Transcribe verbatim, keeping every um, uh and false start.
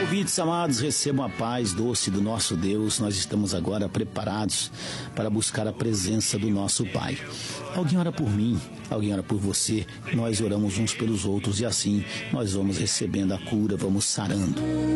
Ouvintes amados, recebam a paz doce do nosso Deus. Nós estamos agora preparados para buscar a presença do nosso Pai. Alguém ora por mim, alguém ora por você, nós oramos uns pelos outros e assim nós vamos recebendo a cura, vamos sarando.